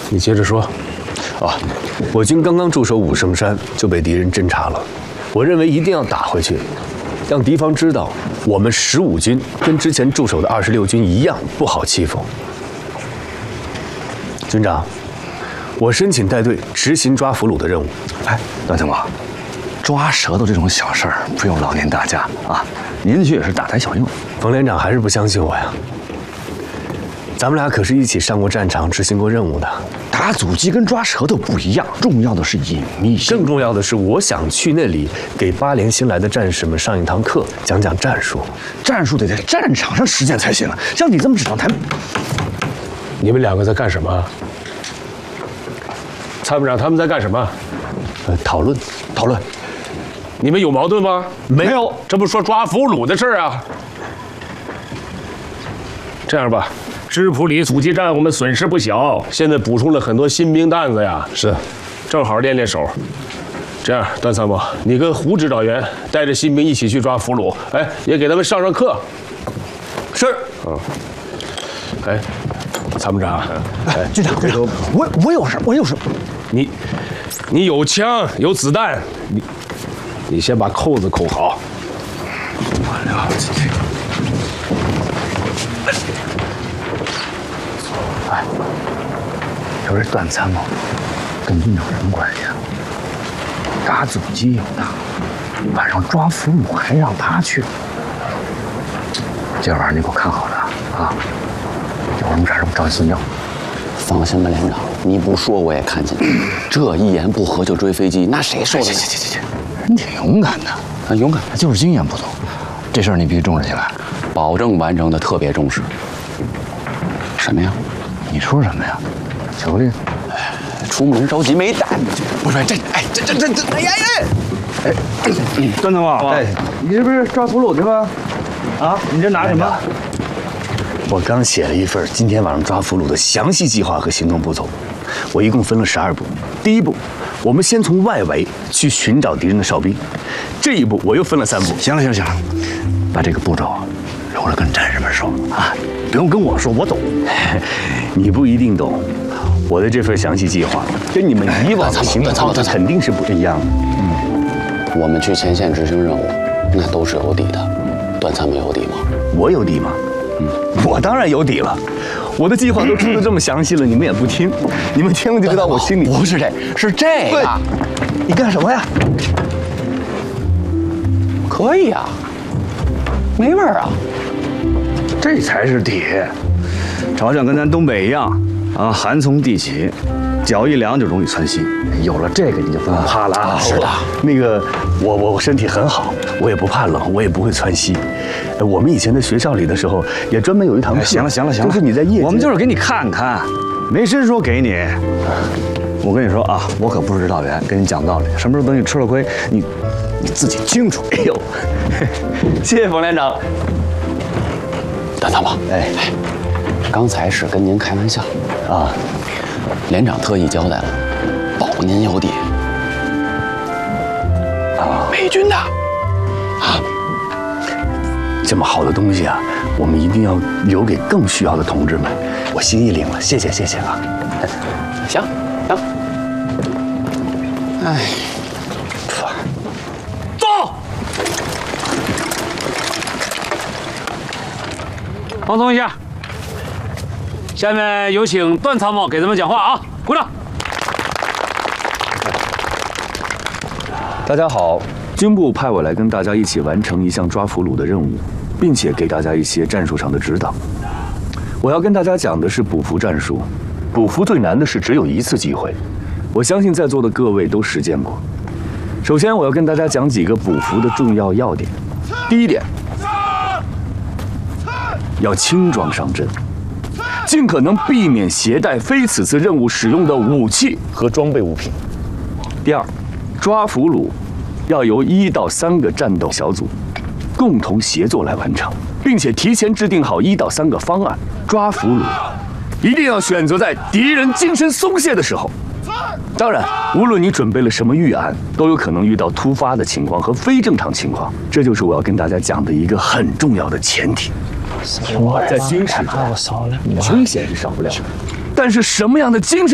你接着说。 我军刚刚驻守武圣山就被敌人侦察了，我认为一定要打回去，让敌方知道我们15军跟之前驻守的26军一样不好欺负。军长，我申请带队执行抓俘虏的任务。 哎，段参谋，抓舌头这种小事儿不用劳您大驾啊，您去也是大材小用。 冯连长还是不相信我呀？咱们俩可是一起上过战场、执行过任务的。 打阻击跟抓舌头不一样，重要的是隐秘性。 更重要的是，我想去那里给8连新来的战士们上一堂课，讲讲战术。 战术得在战场上实践才行啊！像你这么只能谈， 你们两个在干什么？参谋长他们在干什么？ 讨论。 你们有矛盾吗？ 没有， 这不说抓俘虏的事儿啊。这样吧，知府里阻击战我们损失不小，现在补充了很多新兵蛋子呀。 是， 正好练练手。这样，段参谋，你跟胡指导员带着新兵一起去抓俘虏，哎，也给他们上上课。 是。 哎，参谋长， 哎，军长，我有事， 你有枪有子弹，你先把扣子扣好。 我了解这个。哎，说这段参谋跟军长什么关系啊？打阻击有他，晚上抓俘虏还让他去。今晚上你给我看好了啊！有什么事儿我找你私聊。 放心吧，连长，你不说我也看见。这一言不合就追飞机，那谁受得了？ 行，人挺勇敢的， 勇敢， 就是经验不足。这事儿你必须重视起来， 保证完成的特别重视。什么呀？ 你说什么呀？巧克力？ 出门着急没带。 不是这，哎段参谋，哎，你这不是抓俘虏去吗？啊，你这拿什么？ 我刚写了一份今天晚上抓俘虏的详细计划和行动步骤，我一共分了12步。第一步，我们先从外围去寻找敌人的哨兵。这一步我又分了3步。 行了，把这个步骤留着跟战士们说啊，不用跟我说，我懂。 你不一定懂，我的这份详细计划跟你们以往的行动方式肯定是不一样的。 我们去前线执行任务，那都是有底的。段参谋有底吗？ 我有底吗？我当然有底了。我的计划都出得这么详细了，你们也不听，你们听了就知道我心里不是这，是这个。 你干什么呀？ 可以啊，没味儿啊。 这才是底。朝鲜跟咱东北一样啊，寒从地起，脚一凉就容易窜稀。有了这个，你就不用怕了啊。 是的， 那个我身体很好，我也不怕冷，我也不会窜稀。我们以前在学校里的时候，也专门有一堂课。 行了， 就是你在夜间， 我们就是给你看看，没伸说给你。我跟你说啊，我可不是指导员，跟你讲道理。什么时候等你吃了亏，你自己清楚。 哎呦，谢谢冯连长。 段参谋，哎，刚才是跟您开玩笑啊，连长特意交代了，保您有底。啊，美军的啊。 这么好的东西啊，我们一定要留给更需要的同志们。我心意领了，谢谢啊。 行。哎， 走，放松一下。下面有请段参谋给咱们讲话啊，鼓掌。 大家好，军部派我来跟大家一起完成一项抓俘虏的任务，并且给大家一些战术上的指导。我要跟大家讲的是捕俘战术。捕俘最难的是只有一次机会，我相信在座的各位都实践过。首先，我要跟大家讲几个捕俘的重要要点。第一点，要轻装上阵，尽可能避免携带非此次任务使用的武器和装备物品。第二，抓俘虏要由1到3个战斗小组共同协作来完成，并且提前制定好1到3个方案。抓俘虏一定要选择在敌人精神松懈的时候。当然，无论你准备了什么预案，都有可能遇到突发的情况和非正常情况。这就是我要跟大家讲的一个很重要的前提。在军事中，危险是少不了的，但是什么样的精神